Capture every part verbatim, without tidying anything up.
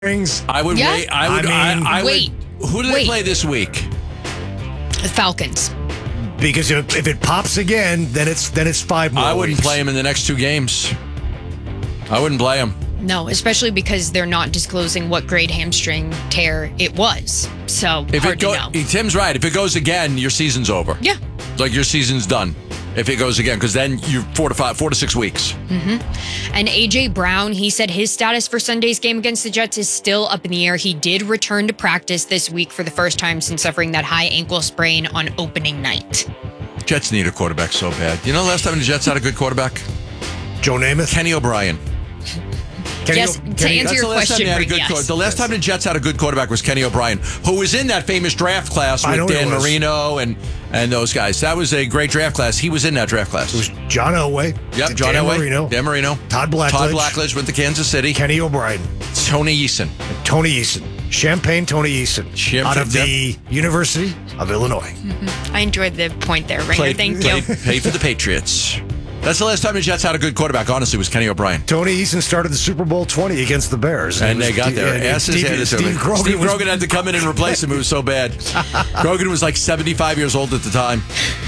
rings. I would Yeah. wait. I would. I mean, I, I wait, Would, who do they wait. play this week? The Falcons. Because if, if it pops again, then it's then it's five more I wouldn't weeks. play him in the next two games. I wouldn't play him. No, especially because they're not disclosing what grade hamstring tear it was. So If hard it go, to know. Tim's right. If it goes again, your season's over. Yeah. Like your season's done. If it goes again, because then you're four to five, four to six weeks. And A J Brown, he said his status for Sunday's game against the Jets is still up in the air. He did return to practice this week for the first time since suffering that high ankle sprain on opening night. Jets need a quarterback so bad. You know, the last time the Jets had a good quarterback, Joe Namath. Kenny O'Brien. Kenny Yes, O- to Kenny- answer That's your the last time question, they had a Rick, good yes. quar- The last time the Jets had a good quarterback was Kenny O'Brien, who was in that famous draft class I know with he Dan was. Marino and and those guys. That was a great draft class. He was in that draft class. It was John Elway. Yep, John Dan Elway, Marino, Dan Marino, Todd Blackledge. Todd Blackledge went to Kansas City. Kenny O'Brien, Tony Eason. and Tony Eason. Champagne Tony Eason. Champagne, out of the University of Illinois. I enjoyed the point there, Ringer. Played, Thank played, you. played for the Patriots. That's the last time the Jets had a good quarterback, honestly, was Kenny O'Brien. Tony Eason started the Super Bowl twenty against the Bears. And It they was- got their and asses Steve, handed to Steve them. Grogan Steve was- Grogan had to come in and replace him. It was so bad. Grogan was like seventy-five years old at the time.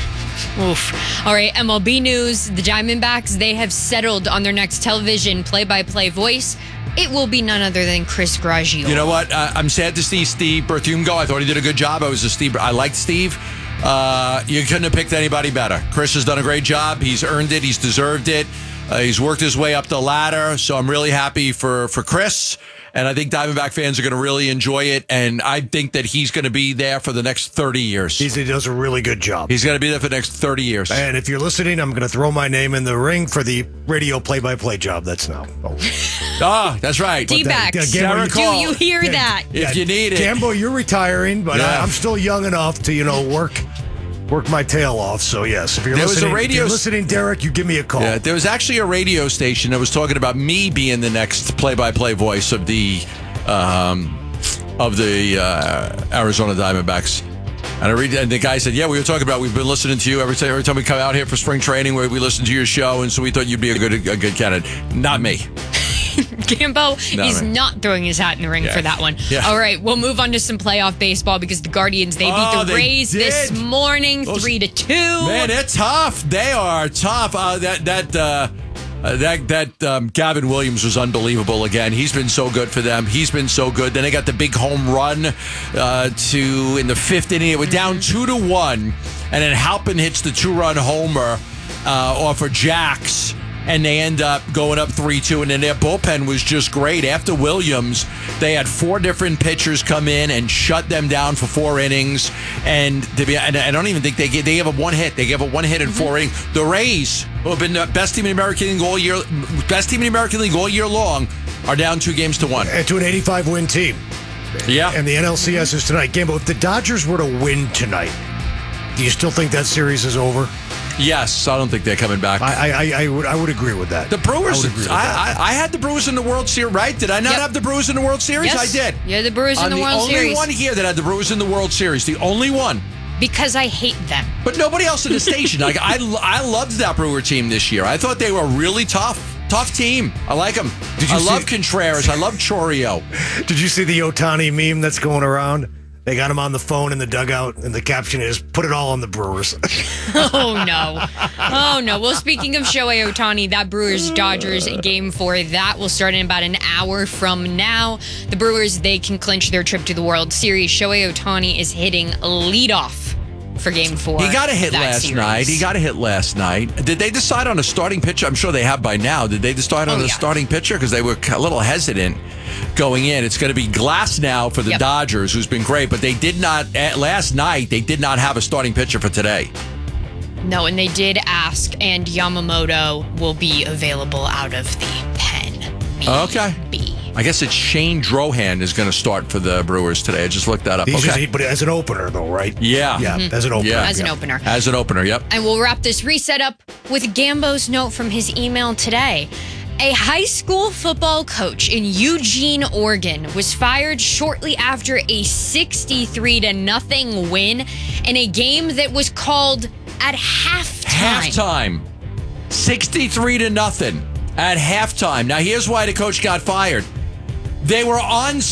Oof. All right, M L B news. The Diamondbacks, they have settled on their next television play-by-play voice. It will be none other than Chris Graggio. You know what? Uh, I'm sad to see Steve Berthume go. I thought he did a good job. I was a Steve. I liked Steve. Uh, you couldn't have picked anybody better. Chris has done a great job. He's earned it. He's deserved it. Uh, he's worked his way up the ladder. So I'm really happy for, for Chris. And I think Diamondback fans are going to really enjoy it. And I think that he's going to be there for the next thirty years. He's, he does a really good job. He's going to be there for the next thirty years. And if you're listening, I'm going to throw my name in the ring for the radio play-by-play job. That's now. Oh. Ah, that's right. D-backs, Yeah, Gamble, do you- you hear Yeah. that? If you need it. Gambo, you're retiring, but Yeah. I, I'm still young enough to, you know, work work my tail off. So, yes, if you're There was a listening, if radio you're s- listening, Derek, you give me a call. Yeah, there was actually a radio station that was talking about me being the next play-by-play voice of the um, of the uh, Arizona Diamondbacks. And I read, and the guy said, "Yeah, we were talking about. We've been listening to you every time. Every time we come out here for spring training, we, we listen to your show, and so we thought you'd be a good a good candidate. Not me. Gambo No, is man. not throwing his hat in the ring Yeah. for that one. Yeah. All right, we'll move on to some playoff baseball because the Guardians, they beat Oh, the they Rays this did. morning, Those- three to two. Man, they're tough. They are tough. Uh, that that uh, uh, that that um, Gavin Williams was unbelievable again. He's been so good for them. He's been so good. Then they got the big home run uh, to in the fifth inning. It were down two to one, and then Halpin hits the two-run homer uh, off of Jax. And they end up going up three two, and then their bullpen was just great. After Williams, they had four different pitchers come in and shut them down for four innings. And, to be, and I don't even think they gave, they gave up one hit. They gave up one hit in four innings. The Rays, who have been the best team in the American League all year, best team in the American League all year long, are down two games to one. And to an eighty-five win team. Yeah. And the N L C S is tonight. Gambo, if the Dodgers were to win tonight, do you still think that series is over? Yes, I don't think they're coming back. I I, I, would, I would agree with that. The Brewers, I, would agree with I, that. I, I had the Brewers in the World Series, right? Did I not Yep. have the Brewers in the World Series? Yes. I did. Yeah, the Brewers in I'm the World only Series. one here that had the Brewers in the World Series. The only one. Because I hate them. But nobody else in the station. Like I, I loved that Brewer team this year. I thought they were really tough, tough team. I like them. Did you I see- love Contreras. I love Chorio. Did you see the Otani meme that's going around? They got him on the phone in the dugout, and the caption is, put it all on the Brewers. Oh, no. Oh, no. Well, speaking of Shohei Ohtani, that Brewers-Dodgers game four, that will start in about an hour from now. The Brewers, they can clinch their trip to the World Series. Shohei Ohtani is hitting leadoff for game four. He got a hit that last series. night. He got a hit last night. Did they decide on a starting pitcher? I'm sure they have by now. Did they decide on Oh, a yeah. starting pitcher? Because they were a little hesitant going in. It's going to be Glass now for the Yep. Dodgers, who's been great. But they did not, eh, last night, they did not have a starting pitcher for today. No, and they did ask, and Yamamoto will be available out of the pen. Okay. Maybe. I guess it's Shane Drohan is going to start for the Brewers today. I just looked that up. He's Okay. just, but as an opener, though, right? Yeah. Yeah, as an opener. Yeah. As an yeah. opener. As an opener, yep. And we'll wrap this reset up with Gambo's note from his email today. A high school football coach in Eugene, Oregon was fired shortly after a sixty-three to nothing win in a game that was called at halftime. Halftime. sixty-three to nothing at halftime. Now, here's why the coach got fired. They were on